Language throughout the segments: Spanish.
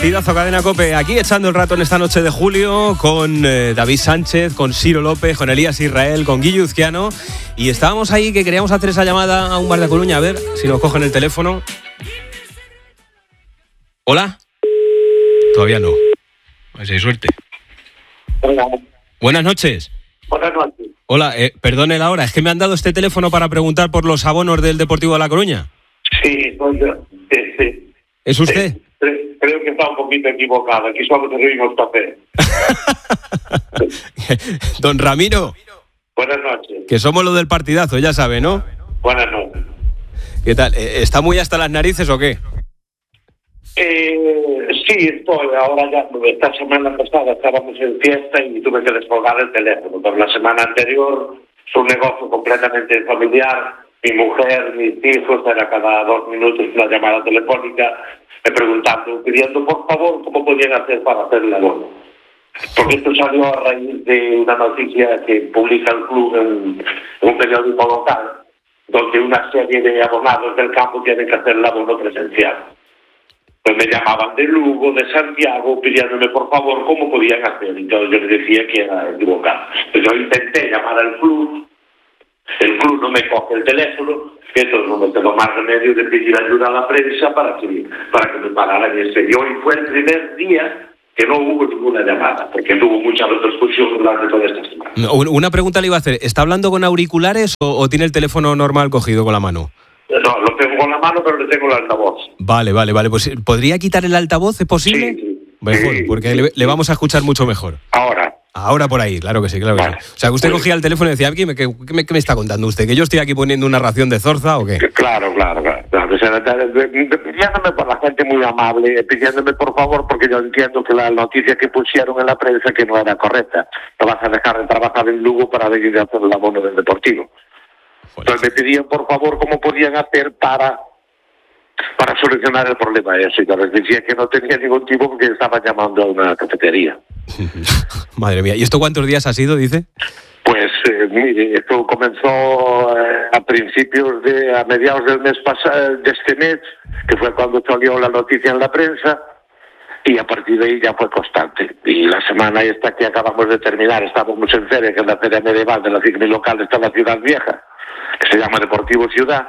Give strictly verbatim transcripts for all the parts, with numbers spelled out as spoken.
Partidazo Cadena COPE, aquí echando el rato en esta noche de julio con eh, David Sánchez, con Ciro López, con Elías Israel, con Guillo Uzquiano. Y estábamos ahí que queríamos hacer esa llamada a un bar de Coruña, a ver si nos cogen el teléfono. ¿Hola? Todavía no. A ver si hay suerte. Hola. Buenas noches. Buenas noches. Hola, eh, perdone la hora, es que me han dado este teléfono para preguntar por los abonos del Deportivo de La Coruña. Sí, soy yo. Sí, sí. ¿Es usted? Sí, creo que está un poquito equivocado. Aquí solo servimos café. Don Ramiro. Buenas noches. Que somos los del partidazo, ya sabe, ¿no? Buenas noches. ¿Qué tal? ¿Está muy hasta las narices o qué? Eh, sí, estoy. Ahora ya, esta semana pasada estábamos en fiesta y tuve que descolgar el teléfono. Pero la semana anterior es un negocio completamente familiar. Mi mujer, mis hijos, era cada dos minutos una llamada telefónica, me preguntando, pidiendo por favor cómo podían hacer para hacer el abono. Porque esto salió a raíz de una noticia que publica el club en, en un periódico local, donde una serie de abonados del campo tienen que hacer el abono presencial. Pues me llamaban de Lugo, de Santiago, pidiéndome por favor cómo podían hacer. Y yo les decía que era equivocado. Pues yo intenté llamar al club, el club no me coge el teléfono, entonces no me tengo más remedio de pedir ayuda a la prensa para que, para que me pararan ese. Y hoy fue el primer día que no hubo ninguna llamada, porque no hubo mucha repercusión durante toda esta semana. Una pregunta le iba a hacer, ¿está hablando con auriculares o, o tiene el teléfono normal cogido con la mano? No, lo tengo con la mano, pero le tengo el altavoz. Vale, vale, vale. Pues ¿podría quitar el altavoz? ¿Es posible? Sí, sí. Mejor, sí, porque sí, le, sí. le vamos a escuchar mucho mejor. Ahora. Ahora por ahí, claro que sí, claro que Vale. sí. O sea, que usted Pues, cogía el teléfono y decía, ¿qué me, qué, qué me, qué me está contando usted? ¿Que yo estoy aquí poniendo una ración de zorza o qué? Claro, claro, claro. claro. O sea, pidiéndome por la gente muy amable, pidiéndome por favor, porque yo entiendo que la noticia que pusieron en la prensa que no era correcta. No vas a dejar de trabajar en Lugo para venir a hacer el abono del Deportivo. Joder. Entonces me pedían por favor cómo podían hacer para para solucionar el problema ese. Yo les decía que no tenía ningún tipo porque estaban llamando a una cafetería. Madre mía, ¿y esto cuántos días ha sido, dice? Pues eh, mire, esto comenzó eh, a principios de, a mediados del mes pasado, de este mes, que fue cuando salió la noticia en la prensa, y a partir de ahí ya fue constante. Y la semana esta que acabamos de terminar, estábamos en feria, que es la feria medieval de la ciclo local, está en la Ciudad Vieja, que se llama Deportivo Ciudad,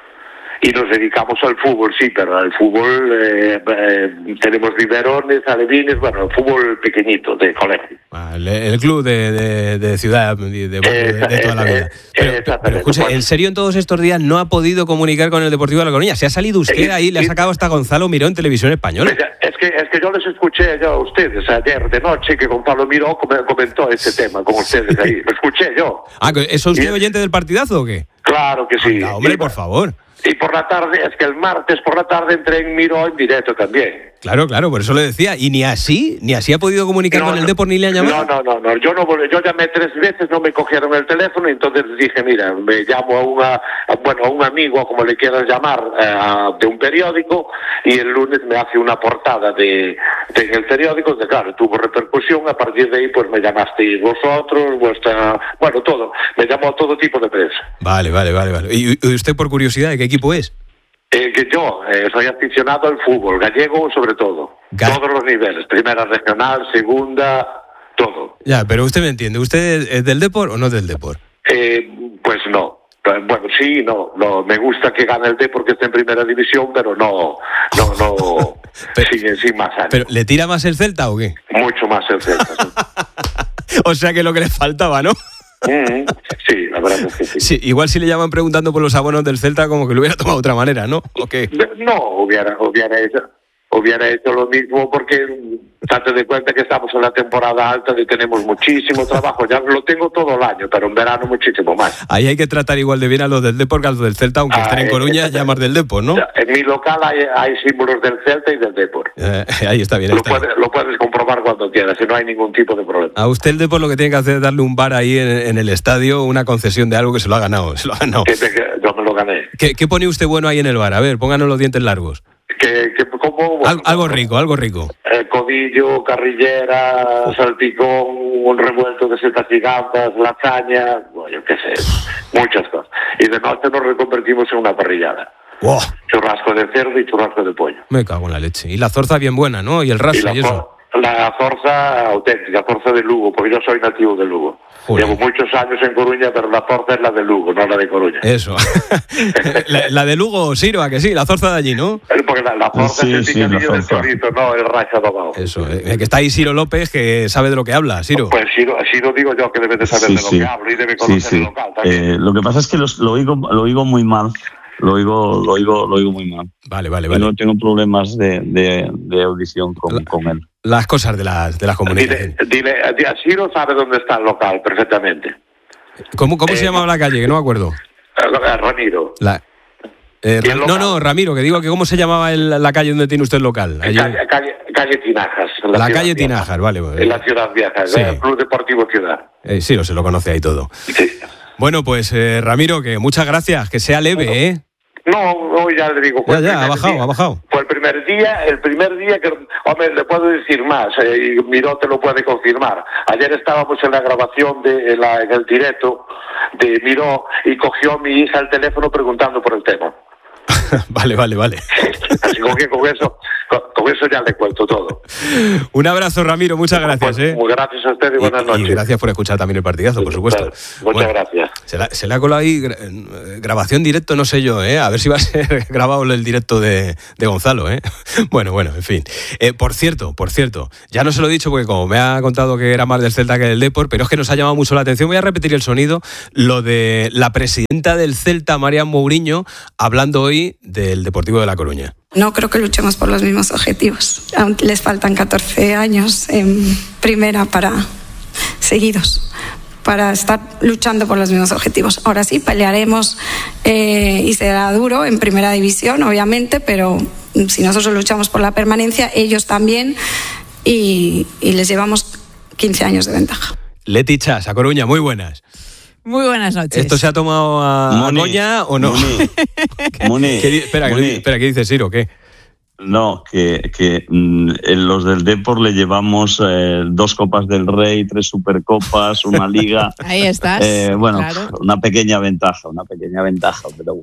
y nos dedicamos al fútbol, sí, pero al fútbol eh, eh, tenemos biberones, alevines, bueno, el fútbol pequeñito de colegio. El, el club de, de, de ciudad, de, de, de, de toda la vida. Pero, pero, pero escuche, ¿en serio en todos estos días no ha podido comunicar con el Deportivo de La Coruña? ¿Se ha salido usted ahí, le ha sacado hasta Gonzalo Miró en Televisión Española? Es que, es que yo les escuché yo a ustedes ayer de noche que Gonzalo Miró comentó ese tema con ustedes ahí. Lo escuché yo. Ah, ¿es usted y, oyente del partidazo o qué? Claro que sí. Anda, hombre, y, por favor. Y por la tarde, es que el martes por la tarde entré en Miró en directo también. Claro, claro, por eso le decía. ¿Y ni así? ¿Ni así ha podido comunicar no, con el no, Depor ni le han llamado? No, no, no, no. Yo no yo llamé tres veces, no me cogieron el teléfono y entonces dije, mira, me llamo a una, bueno, a un amigo, como le quieras llamar, eh, de un periódico, y el lunes me hace una portada de, de en el periódico, que claro, tuvo repercusión, a partir de ahí pues me llamasteis vosotros, vuestra, bueno, todo, me llamó a todo tipo de prensa. Vale, vale, vale, vale. ¿Y, y usted por curiosidad de qué equipo es? Eh, que yo eh, soy aficionado al fútbol, gallego sobre todo, Ga- todos los niveles, primera regional, segunda, todo. Ya, pero usted me entiende, ¿usted es del Depor o no es del Depor? Eh, pues no. Bueno, sí, no, no, me gusta que gane el Depor, que esté en primera división, pero no, no, no, pero, sin, sin más ánimo. ¿Pero le tira más el Celta o qué? Mucho más el Celta, sí. O sea que lo que le faltaba, ¿no? Mm, sí, la verdad es que sí. Sí. Igual si le llaman preguntando por los abonos del Celta, como que lo hubiera tomado de otra manera, ¿no? ¿O qué? No, hubiera, hubiera hecho, hubiera hecho lo mismo porque date de cuenta que estamos en la temporada alta y tenemos muchísimo trabajo. Ya lo tengo todo el año, pero en verano muchísimo más. Ahí hay que tratar igual de bien a los del Depor que a los del Celta, aunque ah, estén en Coruña, llamar del Depor, ¿no? En mi local hay, hay símbolos del Celta y del Depor. Eh, ahí está bien. Lo, está puedes, bien. lo puedes comprobar cuando quieras, y no hay ningún tipo de problema. A usted el Depor lo que tiene que hacer es darle un bar ahí en, en el estadio, una concesión de algo que se lo ha ganado. Se lo ha ganado. Que te, que yo me lo gané. ¿Qué, ¿Qué pone usted bueno ahí en el bar? A ver, pónganos los dientes largos. Que, que como, bueno, Al, algo rico, algo rico. Eh, codillo, carrillera, salpicón, un revuelto de setas gigantes, lasaña, bueno, yo qué sé, muchas cosas. Y de noche nos reconvertimos en una parrillada. Wow. Churrasco de cerdo y churrasco de pollo. Me cago en la leche. Y la zorza bien buena, ¿no? Y el raso y, la, y eso. La zorza auténtica, zorza de Lugo, porque yo soy nativo de Lugo. Joder. Llevo muchos años en Coruña, pero la zorza es la de Lugo, no la de Coruña. Eso. la, la de Lugo, Siro, ¿a que sí? La zorza de allí, ¿no? Porque la, la zorza sí, es el picadillo sí, del chorizo, no el racha domado. Eso. Eh, que está ahí Siro López, que sabe de lo que habla, Siro. Pues Siro, Siro digo yo que debe de saber sí, de lo sí. que hablo y debe conocer sí, sí. el local también. Eh, lo que pasa es que los, lo, oigo, lo oigo muy mal. Lo oigo, lo oigo, lo oigo muy mal. Vale, vale, vale. No tengo problemas de, de, de audición con, la, con él. Las cosas de las de las comunicaciones. Dile, dile, Siro sabe dónde está el local perfectamente. ¿Cómo, cómo eh, se llamaba la calle? Que no me acuerdo. Ramiro. La, eh, Ra, no, no, Ramiro, que digo que cómo se llamaba el, la calle donde tiene usted el local. Allí... Calle, calle, calle Tinajas. La, la calle Tinajas, vale. Pues, en la Ciudad Vieja, sí. El Club Deportivo Ciudad. Eh, sí, se lo conoce ahí todo. Sí. Bueno, pues eh, Ramiro, que muchas gracias, que sea leve, bueno. ¿eh? No, no, ya le digo. Ya, ya, ha bajado, día, ha bajado. Fue el primer día, el primer día que, hombre, le puedo decir más, eh, y Miró te lo puede confirmar. Ayer estábamos en la grabación, de en, la, en el directo de Miró, y cogió mi hija el teléfono preguntando por el tema. Vale, vale, vale. Así que con eso, con, con eso ya le cuento todo. Un abrazo, Ramiro, muchas gracias. Pues, ¿eh? Muy gracias a usted y buenas y, noches. Y gracias por escuchar también el partidazo, por supuesto. Muchas bueno, gracias. Se, la, se le ha colado ahí grabación directo, no sé yo, ¿eh? A ver si va a ser grabado el directo de, de Gonzalo, ¿eh? Bueno, bueno, en fin. Eh, por cierto, por cierto, ya no se lo he dicho porque como me ha contado que era más del Celta que del Depor, pero es que nos ha llamado mucho la atención. Voy a repetir el sonido, lo de la presidenta del Celta, Marian Mourinho, hablando hoy del Deportivo de La Coruña. No creo que luchemos por los mismos objetivos. Aún les faltan catorce años en primera para seguidos para estar luchando por los mismos objetivos. Ahora sí, pelearemos eh, y será duro en primera división, obviamente, pero si nosotros luchamos por la permanencia, ellos también, y, y les llevamos quince años de ventaja. Leti Chas, A Coruña, muy buenas. Muy buenas noches. ¿Esto se ha tomado a, a Goña o no? Moni. Moni. ¿Qué, espera, Moni. ¿qué, espera, ¿qué dice Siro? ¿Qué? No, que, que mm, los del Depor le llevamos eh, dos Copas del Rey, tres Supercopas, una Liga. Ahí estás. Eh, bueno, claro. una pequeña ventaja, una pequeña ventaja, pero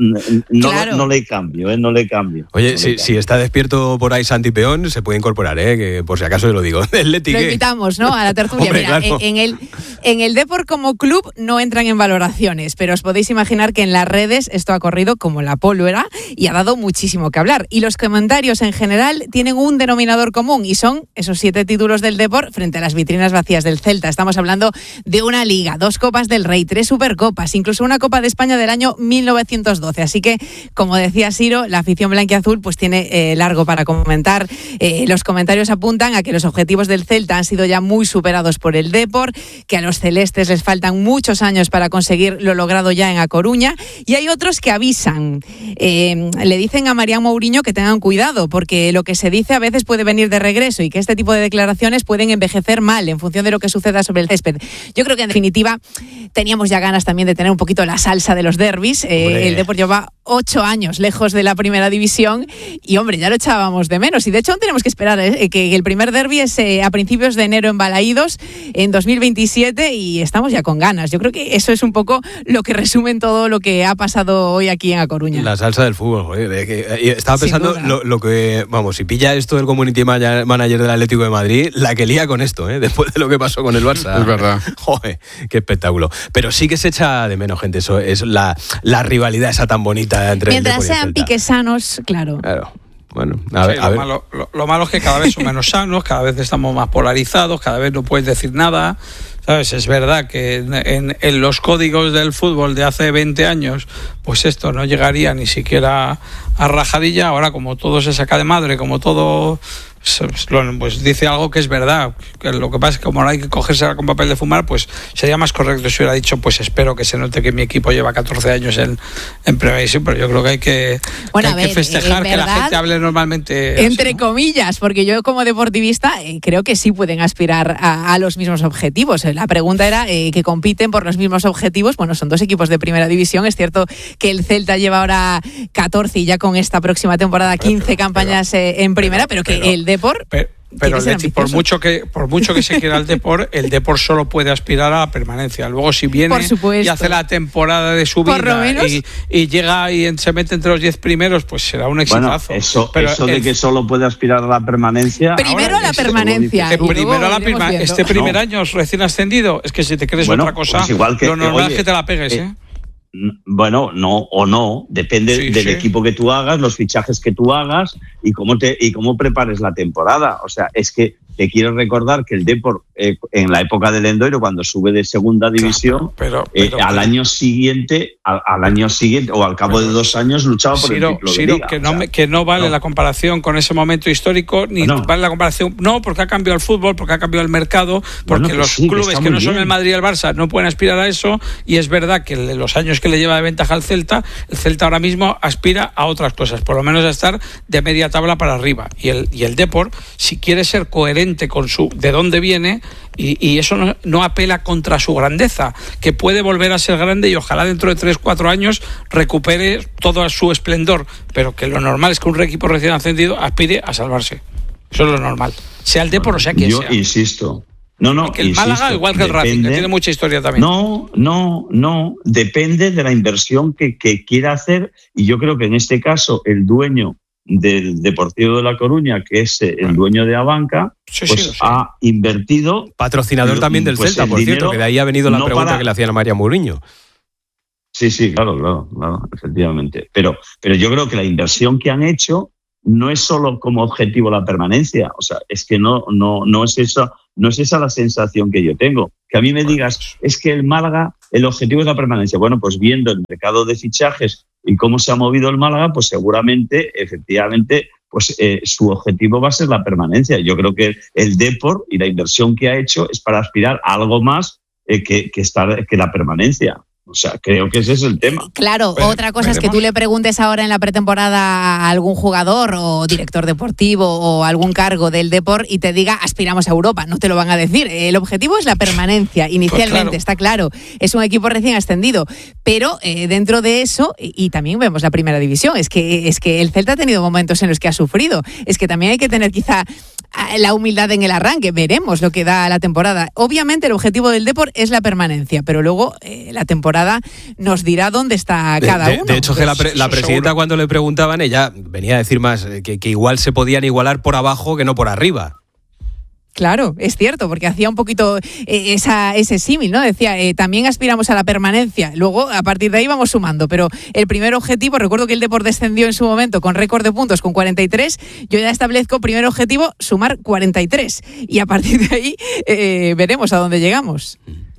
no, claro. no le cambio, ¿eh? No le cambio. Oye, no si, si está despierto por ahí Santi Peón, se puede incorporar, ¿eh? Que por si acaso se lo digo. El Leti, lo ¿qué? invitamos, ¿no? A la tertulia. Hombre, Mira, claro. en, en el en el Depor como club no entran en valoraciones, pero os podéis imaginar que en las redes esto ha corrido como la pólvora y ha dado muchísimo que hablar. Y los comentarios en general tienen un denominador común y son esos siete títulos del Depor frente a las vitrinas vacías del Celta. Estamos hablando de una Liga, dos Copas del Rey, tres Supercopas, incluso una Copa de España del año mil novecientos doce. Así que, como decía Siro, la afición blanquiazul pues tiene eh, largo para comentar. Eh, los comentarios apuntan a que los objetivos del Celta han sido ya muy superados por el Depor, que a los celestes les faltan muchos años para conseguir lo logrado ya en A Coruña, y hay otros que avisan. Eh, le dicen a Marian Mourinho que tengan cuidado, porque lo que se dice a veces puede venir de regreso y que este tipo de declaraciones pueden envejecer mal en función de lo que suceda sobre el césped. Yo creo que en definitiva teníamos ya ganas también de tener un poquito la salsa de los derbis. Eh, el Depor lleva ocho años lejos de la primera división y, hombre, ya lo echábamos de menos. Y de hecho aún tenemos que esperar eh, que el primer derbi es eh, a principios de enero en Balaídos en dos mil veintisiete y estamos ya con ganas. Yo creo que eso es un poco lo que resume todo lo que ha pasado hoy aquí en A Coruña. La salsa del fútbol, joder. De que, estaba pensando lo, lo que, vamos, si pilla esto el community manager del Atlético de Madrid, la que lía con esto, ¿eh? Después de lo que pasó con el Barça. Es verdad. Joder, qué espectáculo. Pero sí que se echa de menos, gente, eso es la, la rivalidad esa tan bonita entre Mientras el Depor y el sean Celta. piques sanos, claro. Claro. Bueno, a ver, sí, a lo, ver. malo, lo, lo malo es que cada vez son menos sanos, cada vez estamos más polarizados, cada vez no puedes decir nada, ¿sabes? Es verdad que en, en, en los códigos del fútbol de hace veinte años, pues esto no llegaría ni siquiera a rajadilla. Ahora, como todo se saca de madre, como todo pues dice algo que es verdad, que lo que pasa es que como no hay que cogerse con papel de fumar, pues sería más correcto si hubiera dicho, pues espero que se note que mi equipo lleva catorce años en, en primera división, pero yo creo que hay que, bueno, que, hay ver, que festejar verdad, que la gente hable normalmente entre así, ¿no? comillas, porque yo como deportivista eh, creo que sí pueden aspirar a, a los mismos objetivos. La pregunta era eh, que compiten por los mismos objetivos. Bueno, son dos equipos de primera división. Es cierto que el Celta lleva ahora catorce y ya con esta próxima temporada quince pero, campañas pero, eh, en primera, pero que pero, el Depor... Pero, Pero Leti, por mucho que por mucho que se quiera el Depor, el Depor solo puede aspirar a la permanencia. Luego si viene y hace la temporada de su vida y, y llega y se mete entre los diez primeros, pues será un exitazo. Bueno, eso, pero eso el, de que solo puede aspirar a la permanencia. Primero a la permanencia. Que primero a la perma- este primer no. año recién ascendido, es que si te crees bueno, otra cosa, pues igual que, lo normal oye, es que te la pegues, ¿eh? eh Bueno, no o no, depende sí, del sí. equipo que tú hagas, los fichajes que tú hagas y cómo te y cómo prepares la temporada. O sea, es que te quiero recordar que el Depor eh, en la época del Endoiro, cuando sube de segunda división, claro, pero, pero, eh, al año siguiente, al, al año siguiente o al cabo pero, de dos años luchaba por Ciro, el título Ciro, de liga. Que, o no sea, me, que no vale no. la comparación con ese momento histórico, ni bueno. vale la comparación, no, porque ha cambiado el fútbol, porque ha cambiado el mercado, porque bueno, los sí, clubes que, que no bien. son el Madrid y el Barça no pueden aspirar a eso, y es verdad que en los años que le lleva de ventaja al Celta, el Celta ahora mismo aspira a otras cosas, por lo menos a estar de media tabla para arriba, y el, y el Depor, si quiere ser coherente con su de dónde viene, y, y eso no, no apela contra su grandeza, que puede volver a ser grande y ojalá dentro de tres, cuatro años recupere todo su esplendor, pero que lo normal es que un equipo recién ascendido aspire a salvarse. Eso es lo normal, sea el Depor o sea quien Yo sea. Yo insisto. No, no, que el insisto, Málaga, igual que el depende, Racing, que tiene mucha historia también. No, no, no. Depende de la inversión que, que quiera hacer, y yo creo que en este caso el dueño del Deportivo de La Coruña, que es el bueno. dueño de Abanca, sí, pues sí, sí. ha invertido. Patrocinador también del pues Celta, por cierto, que de ahí ha venido la no pregunta para... que le hacían a María Mourinho. Sí, sí, claro, claro, claro, efectivamente. Pero, pero yo creo que la inversión que han hecho no es solo como objetivo la permanencia. O sea, es que no, no, no es eso, no es esa la sensación que yo tengo. Que a mí me digas, es que el Málaga, el objetivo es la permanencia. Bueno, pues viendo el mercado de fichajes y cómo se ha movido el Málaga, pues seguramente, efectivamente, pues eh, su objetivo va a ser la permanencia. Yo creo que el Depor y la inversión que ha hecho es para aspirar a algo más eh, que, que, estar, que la permanencia. O sea, creo que ese es el tema. Claro, pero, otra cosa veremos. Es que tú le preguntes ahora en la pretemporada a algún jugador o director deportivo o algún cargo del Depor y te diga aspiramos a Europa. No te lo van a decir. El objetivo es la permanencia, inicialmente, pues claro. Está claro. Es un equipo recién ascendido. Pero eh, dentro de eso, y, y también vemos la primera división, es que, es que el Celta ha tenido momentos en los que ha sufrido. Es que también hay que tener quizá la humildad en el arranque. Veremos lo que da la temporada. Obviamente el objetivo del Depor es la permanencia, pero luego eh, la temporada nos dirá dónde está cada de, de, uno. De hecho, que la, pre, la presidenta seguro. Cuando le preguntaban, ella venía a decir más que, que igual se podían igualar por abajo que no por arriba. Claro, es cierto, porque hacía un poquito eh, esa, ese símil, ¿no? Decía, eh, también aspiramos a la permanencia. Luego, a partir de ahí vamos sumando. Pero el primer objetivo, recuerdo que el Depor descendió en su momento con récord de puntos con cuarenta y tres. Yo ya establezco, primer objetivo, sumar cuarenta y tres. Y a partir de ahí eh, veremos a dónde llegamos.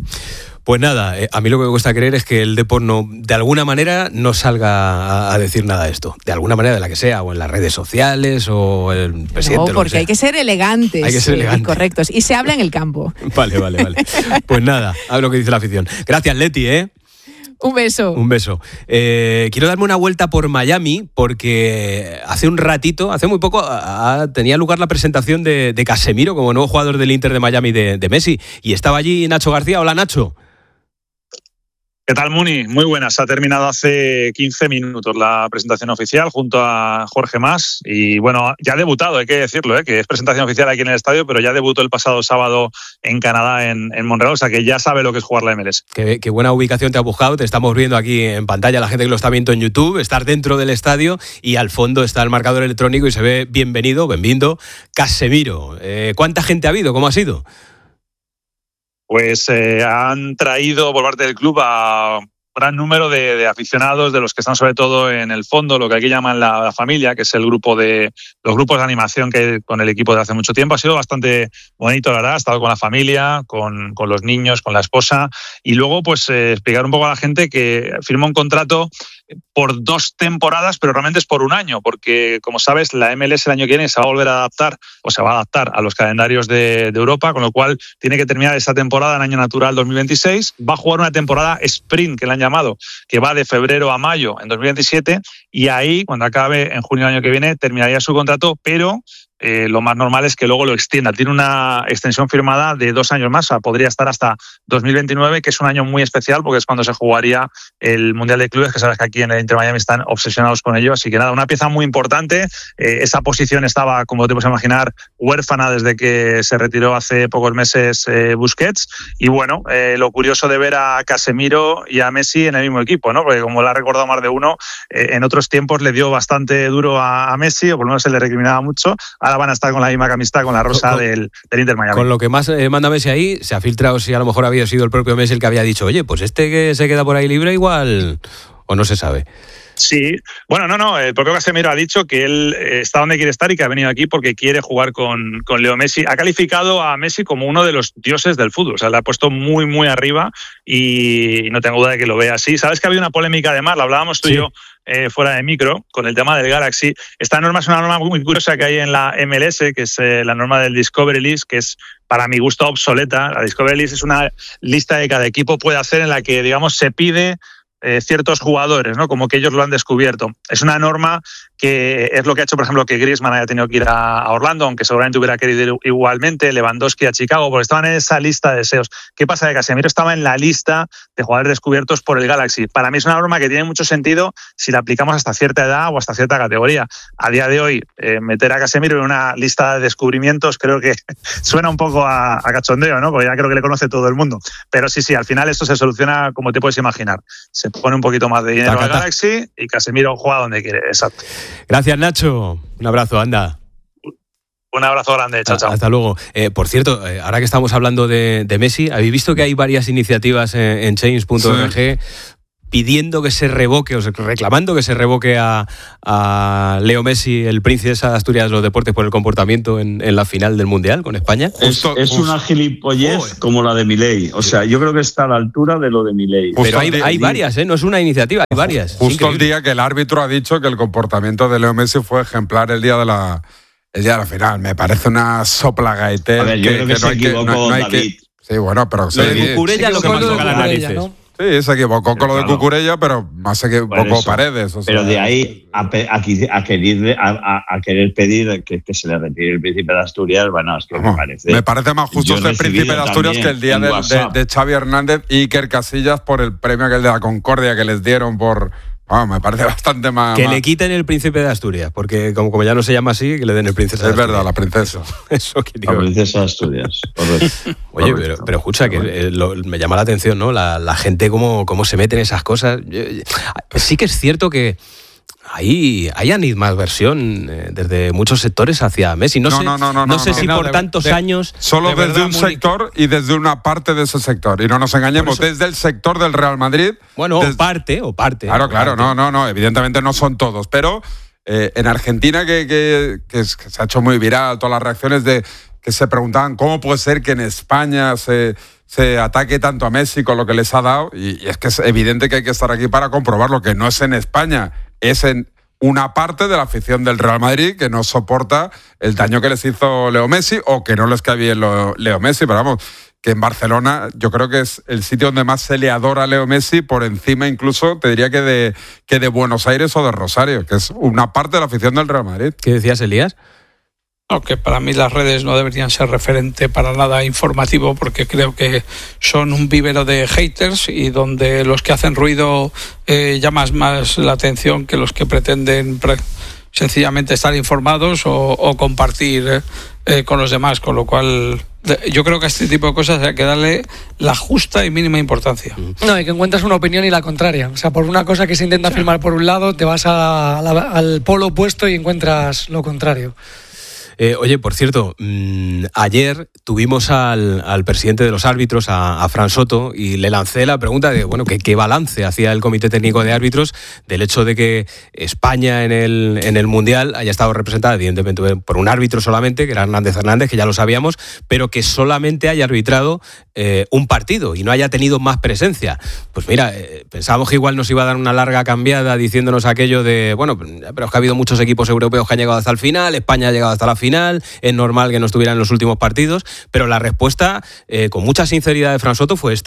Pues nada, eh, a mí lo que me cuesta creer es que el Depor no, de alguna manera no salga a, a decir nada de esto. De alguna manera, de la que sea, o en las redes sociales, o el presidente. No, porque hay que ser elegantes. Hay que ser elegantes. Y correctos. Y se habla en el campo. Vale, vale, vale. Pues nada, a ver lo que dice la afición. Gracias, Leti, ¿eh? Un beso. Un beso. Eh, quiero darme una vuelta por Miami porque hace un ratito, hace muy poco, a, a, tenía lugar la presentación de, de Casemiro como nuevo jugador del Inter de Miami de, de Messi. Y estaba allí Nacho García. Hola, Nacho. ¿Qué tal, Muni? Muy buenas. Ha terminado hace quince minutos la presentación oficial junto a Jorge Mas. Y bueno, ya ha debutado, hay que decirlo, ¿eh? Que es presentación oficial aquí en el estadio, pero ya debutó el pasado sábado en Canadá, en, en Montreal, o sea que ya sabe lo que es jugar la M L S. Qué, qué buena ubicación te ha buscado. Te estamos viendo aquí en pantalla, la gente que lo está viendo en YouTube, estar dentro del estadio y al fondo está el marcador electrónico y se ve bienvenido, bienvenido, Casemiro. Eh, ¿Cuánta gente ha habido? ¿Cómo ha sido? Pues eh, han traído por parte del club a un gran número de, de aficionados, de los que están sobre todo en el fondo, lo que aquí llaman la, la familia, que es el grupo de los grupos de animación que hay con el equipo de hace mucho tiempo. Ha sido bastante bonito, la verdad. Ha estado con la familia, con, con los niños, con la esposa. Y luego, pues, eh, explicar un poco a la gente que firma un contrato por dos temporadas, pero realmente es por un año, porque, como sabes, la M L S el año que viene se va a volver a adaptar, o se va a adaptar a los calendarios de, de Europa, con lo cual tiene que terminar esa temporada en año natural dos mil veintiséis. Va a jugar una temporada sprint, que le han llamado, que va de febrero a mayo en dos mil veintisiete, y ahí, cuando acabe en junio del año que viene, terminaría su contrato, pero eh, lo más normal es que luego lo extienda. Tiene una extensión firmada de dos años más, o sea, podría estar hasta dos mil veintinueve, que es un año muy especial porque es cuando se jugaría el Mundial de Clubes, que sabes que aquí en el Inter Miami están obsesionados con ello. Así que nada, una pieza muy importante. Eh, esa posición estaba, como te puedes imaginar, huérfana desde que se retiró hace pocos meses eh, Busquets. Y bueno, eh, lo curioso de ver a Casemiro y a Messi en el mismo equipo, ¿no? Porque como lo ha recordado más de uno, eh, en otros tiempos le dio bastante duro a, a Messi, o por lo menos se le recriminaba mucho. Ahora van a estar con la misma camiseta, con la rosa con, del, del Inter Miami. Con lo que más eh, manda Messi ahí, se ha filtrado si a lo mejor había sido el propio Messi el que había dicho, oye, pues este que se queda por ahí libre igual, o no se sabe. Sí, bueno, no, no, el propio Casemiro ha dicho que él está donde quiere estar y que ha venido aquí porque quiere jugar con, con Leo Messi. Ha calificado a Messi como uno de los dioses del fútbol, o sea, le ha puesto muy, muy arriba y no tengo duda de que lo vea así. Sabes que ha habido una polémica además, la hablábamos tú sí. y yo eh, fuera de micro, con el tema del Galaxy. Esta norma es una norma muy curiosa que hay en la M L S, que es eh, la norma del Discovery List, que es para mi gusto obsoleta. La Discovery List es una lista que cada equipo puede hacer en la que, digamos, se pide Eh, ciertos jugadores, ¿no? Como que ellos lo han descubierto. Es una norma que es lo que ha hecho, por ejemplo, que Griezmann haya tenido que ir a Orlando, aunque seguramente hubiera querido ir igualmente, Lewandowski a Chicago, porque estaban en esa lista de deseos. ¿Qué pasa? Que Casemiro estaba en la lista de jugadores descubiertos por el Galaxy. Para mí es una norma que tiene mucho sentido si la aplicamos hasta cierta edad o hasta cierta categoría. A día de hoy, eh, meter a Casemiro en una lista de descubrimientos creo que suena un poco a, a cachondeo, ¿no? Porque ya creo que le conoce todo el mundo. Pero sí, sí, al final esto se soluciona como te puedes imaginar. Se pone un poquito más de dinero al Galaxy y Casemiro juega donde quiere, exacto. Gracias, Nacho. Un abrazo, anda. Un abrazo grande, chao, chao. Hasta luego. Eh, por cierto, eh, ahora que estamos hablando de, de Messi, ¿habéis visto que hay varias iniciativas en, en change punto org sí. pidiendo que se revoque, o sea, reclamando que se revoque a, a Leo Messi, el príncipe de Asturias de los deportes, por el comportamiento en, en la final del Mundial con España? Es, es una gilipollez oh, como la de Milei. O sea, yo creo que está a la altura de lo de Milei. Pero hay, hay varias, ¿eh? No es una iniciativa, hay varias. Justo el día que el árbitro ha dicho que el comportamiento de Leo Messi fue ejemplar el día de la, el día de la final. Me parece una sopla gaitera. A ver, yo que, creo que, que se no equivocó no, no David. Que, sí, bueno, pero... Lo sí, de Cucurella es lo que más toca las narices. ¿No? Sí, se equivocó con lo de Cucurella, pero más se equivocó Paredes. O sea, pero de ahí a, a, a, querer, a, a querer pedir que, que se le retire el príncipe de Asturias, bueno, es que no, me parece... Me parece más justo este príncipe de Asturias que el día de, de, de Xavi Hernández y Iker Casillas por el premio aquel de la Concordia que les dieron por... Oh, me parece bastante más... Que más... le quiten el príncipe de Asturias, porque como, como ya no se llama así, que le den el príncipe de Asturias. Es verdad, la princesa. Eso que digo. La princesa de Asturias. Oye, pero, pero escucha, que eh, lo, me llama la atención, ¿no? La, la gente cómo, cómo se mete en esas cosas. Yo, yo, sí que es cierto que Ahí hay animadversión eh, desde muchos sectores hacia Messi. No, no sé, no, no, no, no, no sé no, si no, por de, tantos de, años... Solo de desde verdad, un Mónica. sector y desde una parte de ese sector. Y no nos engañemos, desde el sector del Real Madrid... Bueno, desde, o parte, o parte. Claro, o claro, parte. no, no, no. Evidentemente no son todos. Pero eh, en Argentina, que, que, que, es, que se ha hecho muy viral, todas las reacciones de que se preguntaban cómo puede ser que en España se... se ataque tanto a Messi con lo que les ha dado, y, y es que es evidente que hay que estar aquí para comprobarlo, que no es en España, es en una parte de la afición del Real Madrid que no soporta el daño que les hizo Leo Messi o que no les cae bien lo, Leo Messi, pero vamos, que en Barcelona yo creo que es el sitio donde más se le adora a Leo Messi, por encima incluso, te diría que de, que de Buenos Aires o de Rosario, que es una parte de la afición del Real Madrid. ¿Qué decías, Elías? No, que para mí las redes no deberían ser referente para nada informativo, porque creo que son un vívero de haters y donde los que hacen ruido eh, llaman más la atención que los que pretenden pre- sencillamente estar informados o, o compartir eh, con los demás, con lo cual yo creo que a este tipo de cosas hay que darle la justa y mínima importancia. No, y que encuentras una opinión y la contraria. O sea, por una cosa que se intenta sí. afirmar por un lado, te vas a, a la, al polo opuesto y encuentras lo contrario. Eh, oye, por cierto, mmm, ayer tuvimos al, al presidente de los árbitros, a, a Fran Soto, y le lancé la pregunta de, bueno, que qué balance hacía el Comité Técnico de Árbitros del hecho de que España en el, en el Mundial haya estado representada, evidentemente, por un árbitro solamente, que era Hernández Hernández, que ya lo sabíamos, pero que solamente haya arbitrado eh, un partido y no haya tenido más presencia. Pues mira, eh, pensábamos que igual nos iba a dar una larga cambiada diciéndonos aquello de, bueno, pero es que ha habido muchos equipos europeos que han llegado hasta el final, España ha llegado hasta la final, es normal que no estuviera en los últimos partidos, pero la respuesta, eh, con mucha sinceridad de Fran Soto, fue esta.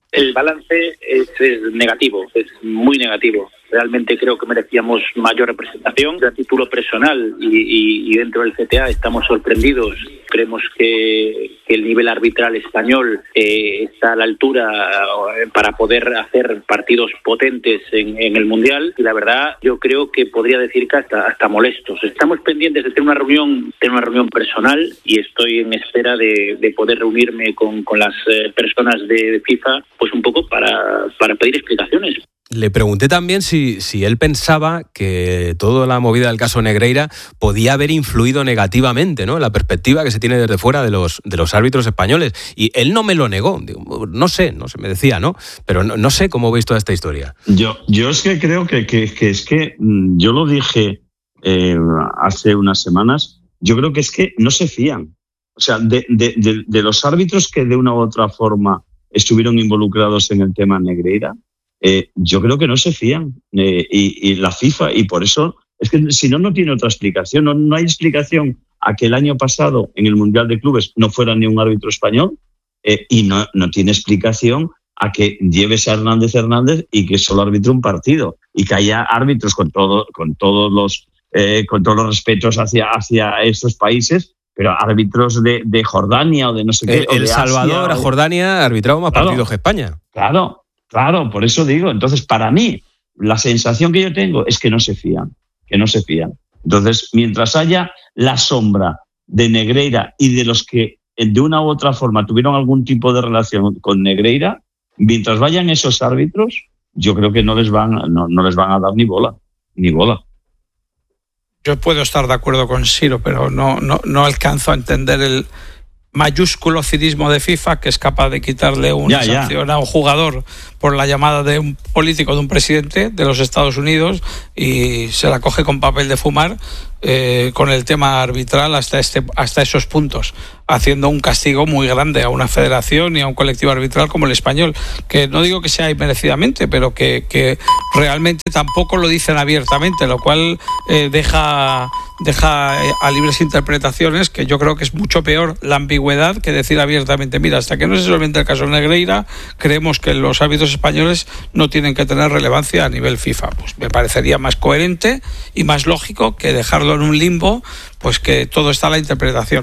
El balance es, es negativo, es muy negativo. Realmente creo que merecíamos mayor representación. A título personal y, y, y dentro del C T A estamos sorprendidos. Creemos que, que el nivel arbitral español eh, está a la altura para poder hacer partidos potentes en, en el Mundial. Y la verdad, yo creo que podría decir que hasta, hasta molestos. Estamos pendientes de tener una reunión, tener una reunión personal y estoy en espera de, de poder reunirme con, con las eh, personas de, de FIFA, pues un poco para, para pedir explicaciones. Le pregunté también si, si él pensaba que toda la movida del caso Negreira podía haber influido negativamente, ¿no?, en la perspectiva que se tiene desde fuera de los, de los árbitros españoles. Y él no me lo negó. Digo, no sé, no sé, me decía, ¿no? Pero no, no sé cómo veis toda esta historia. Yo, yo es que creo que, que, que es que yo lo dije eh, hace unas semanas, yo creo que es que no se fían. O sea, de, de, de, de los árbitros que de una u otra forma estuvieron involucrados en el tema Negreira, Eh, yo creo que no se fían eh, y, y la FIFA, y por eso es que si no, no tiene otra explicación. No, no hay explicación a que el año pasado en el Mundial de Clubes no fuera ni un árbitro español eh, y no, no tiene explicación a que lleves a Hernández Hernández y que solo arbitre un partido y que haya árbitros con todo, con todos los eh, con todos los respetos hacia, hacia estos países, pero árbitros de, de Jordania o de no sé qué. El, el Salvador Asia, a Jordania ha arbitrado más claro, partidos que España. Claro. Claro, por eso digo. Entonces, para mí, la sensación que yo tengo es que no se fían, que no se fían. Entonces, mientras haya la sombra de Negreira y de los que de una u otra forma tuvieron algún tipo de relación con Negreira, mientras vayan esos árbitros, yo creo que no les van, no, no les van a dar ni bola, ni bola. Yo puedo estar de acuerdo con Siro, pero no, no, no alcanzo a entender el mayúsculo cinismo de FIFA, que es capaz de quitarle una ya, sanción ya. a un jugador por la llamada de un político, de un presidente de los Estados Unidos, y se la coge con papel de fumar eh, con el tema arbitral hasta, este, hasta esos puntos, haciendo un castigo muy grande a una federación y a un colectivo arbitral como el español, que no digo que sea inmerecidamente, pero que, que realmente tampoco lo dicen abiertamente, lo cual eh, deja... deja a libres interpretaciones, que yo creo que es mucho peor la ambigüedad que decir abiertamente, mira, hasta que no se solvente el caso Negreira, creemos que los árbitros españoles no tienen que tener relevancia a nivel FIFA. Pues me parecería más coherente y más lógico que dejarlo en un limbo, pues que todo está a la interpretación.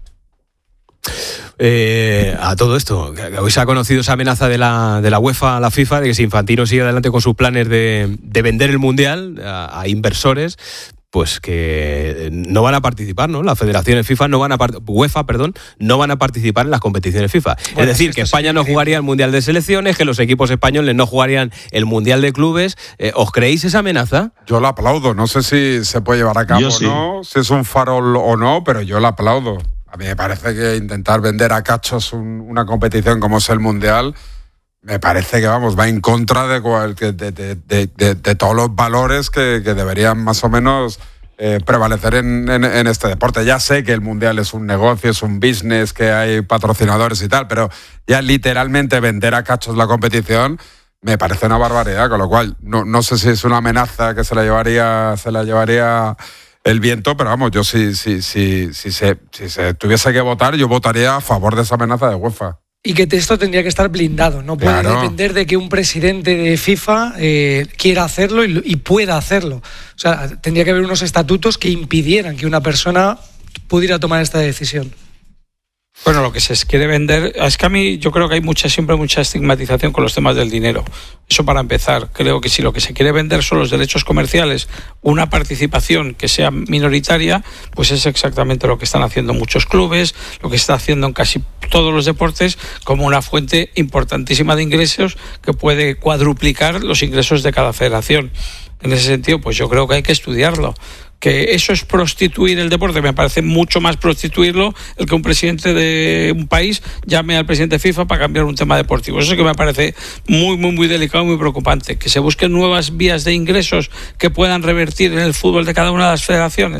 Eh, a todo esto, hoy se ha conocido esa amenaza de la, de la UEFA a la FIFA de que si Infantino sigue adelante con sus planes de, de vender el Mundial a, a inversores, pues que no van a participar, ¿no? Las federaciones FIFA no van a UEFA, perdón, no van a participar en las competiciones FIFA. Bueno, es decir, es que, que España no jugaría el Mundial de Selecciones, que los equipos españoles no jugarían el Mundial de Clubes. Eh, ¿Os creéis esa amenaza? Yo la aplaudo. No sé si se puede llevar a cabo o sí. no, si es un farol o no, pero yo la aplaudo. A mí me parece que intentar vender a cachos un, una competición como es el Mundial, me parece que, vamos, va en contra de, de, de, de, de, de todos los valores que, que deberían más o menos eh, prevalecer en, en, en este deporte. Ya sé que el Mundial es un negocio, es un business, que hay patrocinadores y tal, pero ya literalmente vender a cachos la competición me parece una barbaridad, con lo cual no, no sé si es una amenaza que se la llevaría, se la llevaría el viento, pero vamos, yo si, si, si, si, se, si se tuviese que votar, yo votaría a favor de esa amenaza de UEFA. Y que esto tendría que estar blindado, no puede claro. depender de que un presidente de FIFA eh, quiera hacerlo y, y pueda hacerlo. O sea, tendría que haber unos estatutos que impidieran que una persona pudiera tomar esta decisión. Bueno, lo que se quiere vender, es que a mí yo creo que hay mucha siempre mucha estigmatización con los temas del dinero. Eso para empezar. Creo que si lo que se quiere vender son los derechos comerciales, una participación que sea minoritaria, pues es exactamente lo que están haciendo muchos clubes, lo que está haciendo en casi todos los deportes, como una fuente importantísima de ingresos que puede cuadruplicar los ingresos de cada federación. En ese sentido, pues yo creo que hay que estudiarlo. Que eso es prostituir el deporte, me parece mucho más prostituirlo el que un presidente de un país llame al presidente de FIFA para cambiar un tema deportivo. Eso es que me parece muy, muy, muy delicado y muy preocupante. Que se busquen nuevas vías de ingresos que puedan revertir en el fútbol de cada una de las federaciones.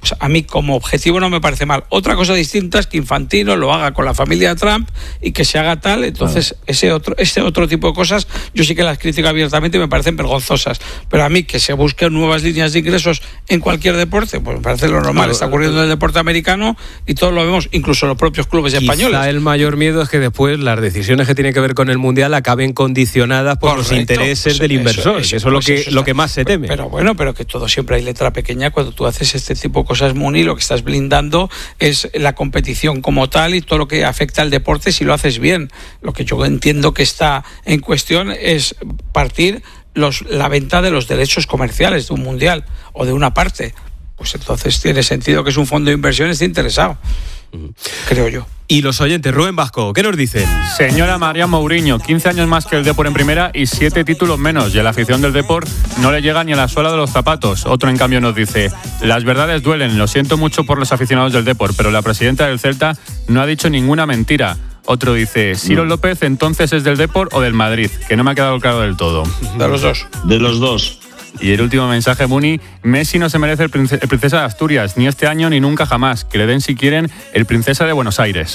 pues a mí como objetivo no me parece mal. Otra cosa distinta es que Infantino lo haga con la familia Trump y que se haga tal, entonces claro. ese otro ese otro tipo de cosas yo sí que las critico abiertamente y me parecen vergonzosas, pero a mí que se busquen nuevas líneas de ingresos en cualquier deporte, pues me parece lo normal. Claro, está ocurriendo en el deporte americano y todos lo vemos, incluso los propios clubes Quizá españoles. El mayor miedo es que después las decisiones que tienen que ver con el Mundial acaben condicionadas por Correcto. los intereses eso, del inversor, eso, eso, eso es lo que, eso, lo que más se teme. Pero bueno, pero que todo siempre hay letra pequeña cuando tú haces este tipo de cosas, Muni, lo que estás blindando es la competición como tal y todo lo que afecta al deporte si lo haces bien. Lo que yo entiendo que está en cuestión es partir los, la venta de los derechos comerciales de un mundial o de una parte. Pues entonces tiene sentido que es un fondo de inversión esté interesado, creo yo. Y los oyentes, Rubén Vasco, ¿qué nos dicen? Señora María Mourinho, quince años más que el Depor en primera y siete títulos menos. Y a la afición del Depor no le llega ni a la suela de los zapatos. Otro, en cambio, nos dice: las verdades duelen, lo siento mucho por los aficionados del Depor, pero la presidenta del Celta no ha dicho ninguna mentira. Otro dice: Ciro López entonces es del Depor o del Madrid, que no me ha quedado claro del todo. De los dos. De los dos. Y el último mensaje, Muni: Messi no se merece el, prince- el Princesa de Asturias, ni este año ni nunca jamás. Que le den, si quieren, el Princesa de Buenos Aires.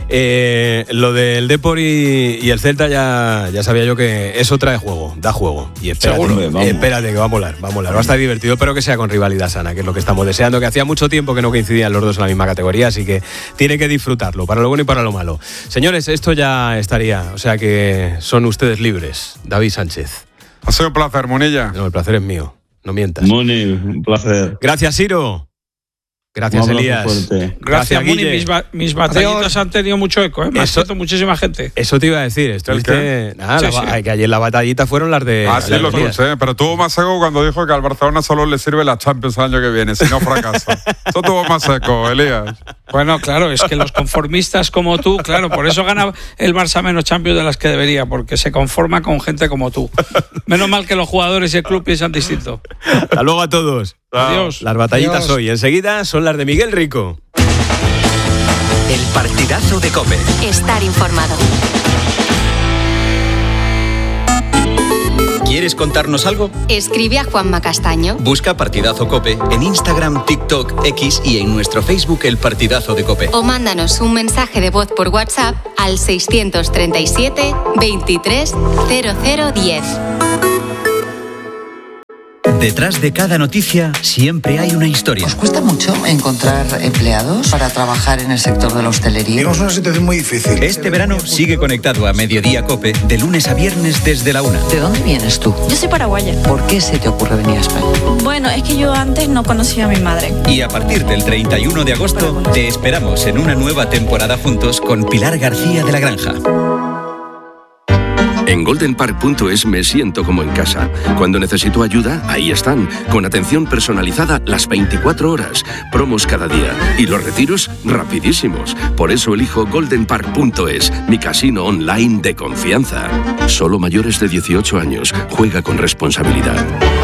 Eh, lo del Depor y, y el Celta ya, ya sabía yo que eso trae juego, da juego. Y espérate, Seguro, espérate que va a molar, va a molar. Va a estar divertido, pero que sea con rivalidad sana, que es lo que estamos deseando, que hacía mucho tiempo que no coincidían los dos en la misma categoría, así que tiene que disfrutarlo, para lo bueno y para lo malo. Señores, esto ya estaría, o sea que son ustedes libres. David Sánchez. Ha sido un placer, Munilla. No, el placer es mío. No mientas. Muni, un placer. Gracias, Ciro. Gracias, Elías. Fuerte. Gracias, Muni. Mis, ba- mis batallitas Adiós. Han tenido mucho eco, ¿eh? Me eso, ha escrito muchísima gente. Eso te iba a decir. Estuviste. Nada, sí, la, sí. Que ayer la batallita fueron las de. Ah, sí, lo escuché. Pero tuvo más eco cuando dijo que al Barcelona solo le sirve la Champions el año que viene, si no fracasa. Eso tuvo más eco, Elías. Bueno, claro, es que los conformistas como tú, claro, por eso gana el Barça menos Champions de las que debería, porque se conforma con gente como tú. Menos mal que los jugadores y el club piensan distinto. Hasta luego a todos. Adiós. Las batallitas Adiós. hoy. Enseguida son las de Miguel Rico. El partidazo de COPE. Estar informado. ¿Quieres contarnos algo? Escribe a Juanma Castaño. Busca Partidazo COPE en Instagram, TikTok, X y en nuestro Facebook El Partidazo de COPE. O mándanos un mensaje de voz por WhatsApp al seiscientos treinta y siete, veintitrés, cero cero diez. Detrás de cada noticia siempre hay una historia. ¿Os cuesta mucho encontrar empleados para trabajar en el sector de la hostelería? Tenemos una situación muy difícil. Este verano sigue conectado a Mediodía COPE de lunes a viernes desde la una. ¿De dónde vienes tú? Yo soy paraguaya. ¿Por qué se te ocurre venir a España? Bueno, es que yo antes no conocía a mi madre. Y a partir del treinta y uno de agosto te esperamos en una nueva temporada juntos con Pilar García de la Granja. En golden park punto es me siento como en casa. Cuando necesito ayuda, ahí están, con atención personalizada las veinticuatro horas, promos cada día y los retiros rapidísimos. Por eso elijo golden park punto es, mi casino online de confianza. Solo mayores de dieciocho años. Juega con responsabilidad.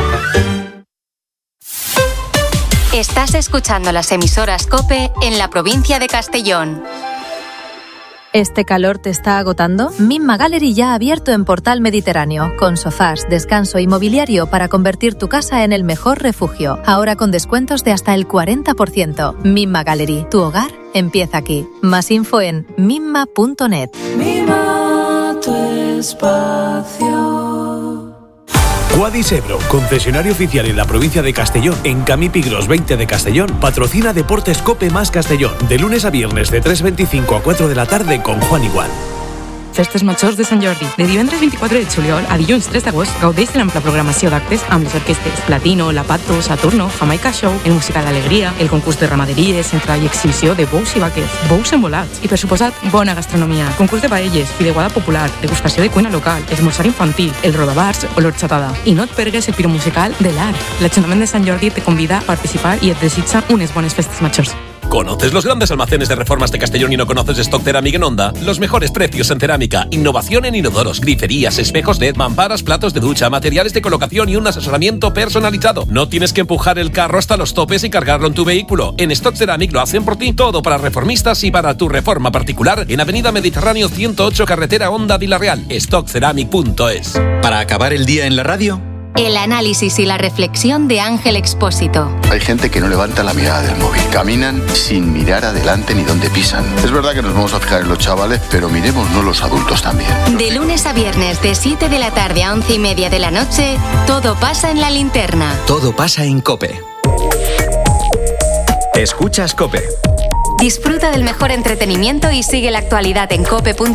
Estás escuchando las emisoras COPE en la provincia de Castellón. ¿Este calor te está agotando? Mimma Gallery ya ha abierto en Portal Mediterráneo, con sofás, descanso y mobiliario para convertir tu casa en el mejor refugio. Ahora con descuentos de hasta el cuarenta por ciento. Mimma Gallery, tu hogar empieza aquí. Más info en mimma punto net. Mima tu espacio. Quadis Ebro, concesionario oficial en la provincia de Castellón, en Camí Pigros veinte de Castellón, patrocina Deportes COPE más Castellón, de lunes a viernes de tres veinticinco a cuatro de la tarde con Juan Igual. Festes Majors de Sant Jordi. De divendres vint-i-quatre de juliol a dilluns tres d'agost gaudeix de l'ampla programació d'actes amb les orquestes Platino, La Pato, Saturno, Jamaica Show, el Musical Alegria, el concurs de ramaderies, central i exhibició de bous i vaques, bous envolats i, per suposat, bona gastronomia, concurs de paelles, fideuada popular, degustació de cuina local, esmorzar infantil, el rodabars o l'horchatada. I no et pergues el piromusical de l'Arc. L'Ajuntament de Sant Jordi te convida a participar i et desitja unes bones festes majors. ¿Conoces los grandes almacenes de reformas de Castellón y no conoces Stock Ceramic en Onda? Los mejores precios en cerámica, innovación en inodoros, griferías, espejos L E D, mamparas, platos de ducha, materiales de colocación y un asesoramiento personalizado. No tienes que empujar el carro hasta los topes y cargarlo en tu vehículo. En Stock Ceramic lo hacen por ti. Todo para reformistas y para tu reforma particular en Avenida Mediterráneo ciento ocho, carretera Onda Vila Real. stock ceramic punto es. Para acabar el día en la radio, El análisis y la reflexión de Ángel Expósito. Hay gente que no levanta la mirada del móvil. Caminan sin mirar adelante ni dónde pisan. Es verdad que nos vamos a fijar en los chavales, pero miremosnos los adultos también. De lunes a viernes, de siete de la tarde a once y media de la noche, todo pasa en La Linterna. Todo pasa en COPE. Escuchas COPE. Disfruta del mejor entretenimiento y sigue la actualidad en cope punto es.